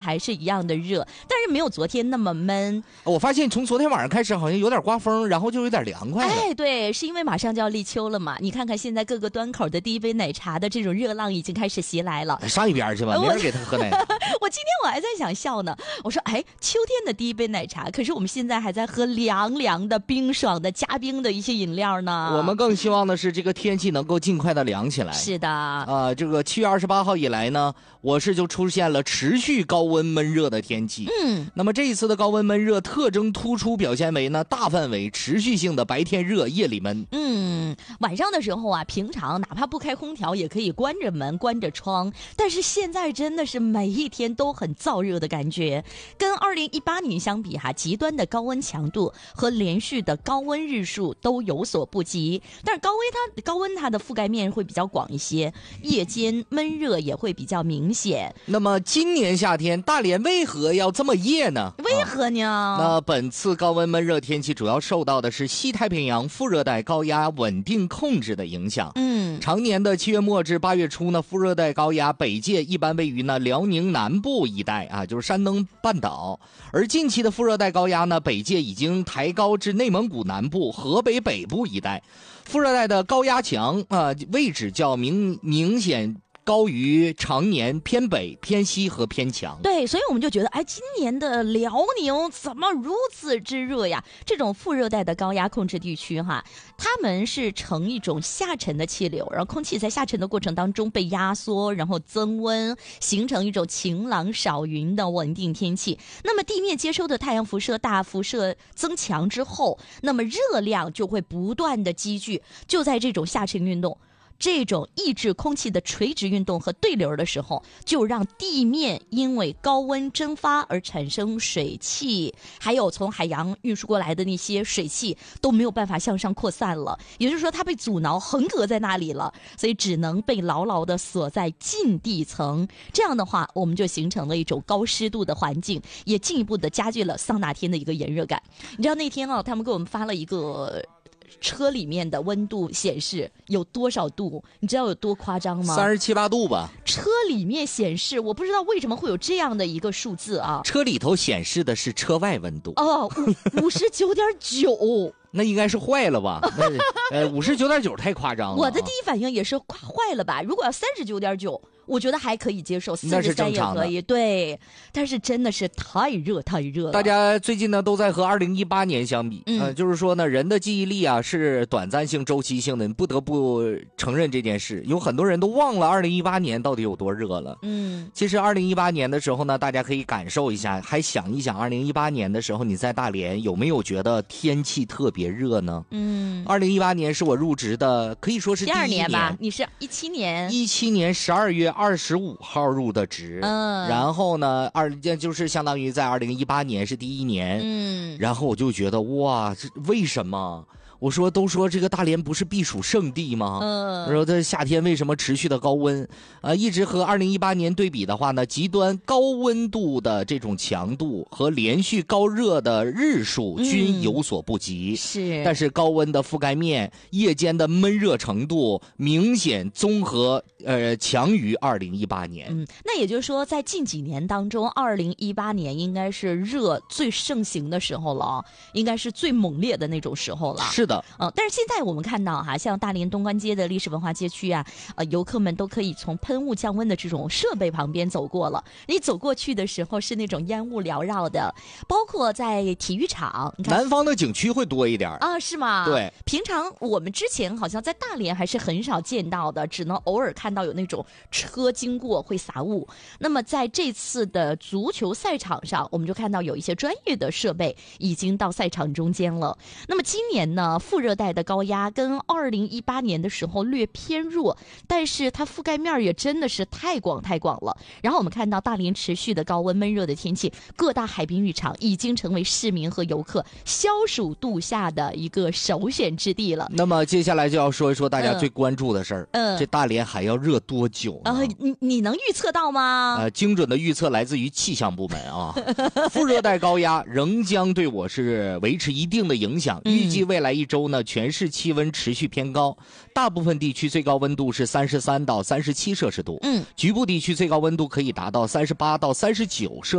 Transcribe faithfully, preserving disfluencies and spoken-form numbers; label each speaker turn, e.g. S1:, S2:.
S1: 还是一样的热，但是没有昨天那么闷。
S2: 我发现从昨天晚上开始好像有点刮风，然后就有点凉快了。
S1: 哎，对，是因为马上就要立秋了嘛。你看看现在各个端口的第一杯奶茶的这种热浪已经开始袭来了。
S2: 上一边去吧，没人给他喝奶茶。
S1: 我今天我还在想笑呢，我说哎，秋天的第一杯奶茶，可是我们现在还在喝凉凉的、冰爽的、加冰的一些饮料呢。
S2: 我们更希望的是这个天气能够尽快的凉起来。
S1: 是的，啊、
S2: 呃，这个七月二十八号以来呢，我市就出现了持续高温闷热的天气。
S1: 嗯，
S2: 那么这一次的高温闷热特征突出表现为呢，大范围持续性的白天热，夜里闷。
S1: 嗯，晚上的时候啊，平常哪怕不开空调也可以关着门、关着窗，但是现在真的是每一天都很燥热的感觉。跟二零一八年相比哈，极端的高温强度和连续的高温日数都有所不及。但是高温它高温它的覆盖面会比较广一些，夜间闷热也会比较明显。
S2: 那么今年夏天大连为何要这么热呢？
S1: 为何呢？
S2: 啊、那本次高温闷热天气主要受到的是西太平洋副热带高压稳定控制的影响。
S1: 嗯，
S2: 常年的七月末至八月初呢，副热带高压北界一般位于呢辽宁南部一带啊，就是山东半岛。而近期的副热带高压呢，北界已经抬高至内蒙古南部、河北北部一带。副热带的高压强啊、呃，位置较明明显高于常年偏北、偏西和偏强。
S1: 对，所以我们就觉得，哎，今年的辽宁怎么如此之热呀？这种副热带的高压控制地区哈，他们是呈一种下沉的气流，然后空气在下沉的过程当中被压缩，然后增温，形成一种晴朗少云的稳定天气。那么地面接收的太阳辐射大辐射增强之后，那么热量就会不断的积聚，就在这种下沉运动。这种抑制空气的垂直运动和对流的时候，就让地面因为高温蒸发而产生水汽，还有从海洋运输过来的那些水汽都没有办法向上扩散了，也就是说它被阻挠横隔在那里了，所以只能被牢牢地锁在近地层。这样的话我们就形成了一种高湿度的环境，也进一步的加剧了桑拿天的一个炎热感。你知道那天啊，他们给我们发了一个车里面的温度显示有多少度？你知道有多夸张吗？
S2: 三十七八度吧。
S1: 车里面显示，我不知道为什么会有这样的一个数字啊。
S2: 车里头显示的是车外温度。
S1: 哦，五十九点九。
S2: 那应该是坏了吧？呃，五十九点九太夸张了。
S1: 我的第一反应也是坏了吧？如果要三十九点九，我觉得还可以接受，四十三也可以。对，但是真的是太热太热了。
S2: 大家最近呢都在和二零一八年相比，嗯、呃，就是说呢，人的记忆力啊是短暂性、周期性的，你不得不承认这件事。有很多人都忘了二零一八年到底有多热了。嗯，其实二零一八年的时候呢，大家可以感受一下，还想一想，二零一八年的时候你在大连有没有觉得天气特别别热呢？嗯，二零一八年是我入职的，可以说是第一年。
S1: 第二年吧？你是一七年？
S2: 一七年十二月二十五号入的职。嗯，然后呢，二就是相当于在二零一八年是第一年。嗯，然后我就觉得哇，这为什么？我说都说这个大连不是避暑胜地吗？嗯，然后这夏天为什么持续的高温？啊、呃，一直和二零一八年对比的话呢，极端高温度的这种强度和连续高热的日数均有所不及。嗯、是，但是高温的覆盖面、夜间的闷热程度明显综合呃强于二零一八年。
S1: 嗯，那也就是说，在近几年当中，二零一八年应该是热最盛行的时候了，应该是最猛烈的那种时候了。
S2: 是的。
S1: 嗯，但是现在我们看到哈，像大连东关街的历史文化街区啊，呃，游客们都可以从喷雾降温的这种设备旁边走过了。你走过去的时候是那种烟雾缭绕的，包括在体育场，你看
S2: 南方的景区会多一点
S1: 啊，是吗？
S2: 对，
S1: 平常我们之前好像在大连还是很少见到的，只能偶尔看到有那种车经过会洒雾。那么在这次的足球赛场上，我们就看到有一些专业的设备已经到赛场中间了。那么今年呢？副热带的高压跟二零一八年的时候略偏弱，但是它覆盖面也真的是太广太广了。然后我们看到大连持续的高温闷热的天气，各大海滨浴场已经成为市民和游客消暑度夏的一个首选之地了。
S2: 那么接下来就要说一说大家最关注的事儿，嗯，这大连还要热多久呢？
S1: 呃、你你能预测到吗？
S2: 呃，精准的预测来自于气象部门啊。副热带高压仍将对我市维持一定的影响，预计未来一周呢，全市气温持续偏高，大部分地区最高温度是三十三到三十七摄氏度，嗯，局部地区最高温度可以达到三十八到三十九摄。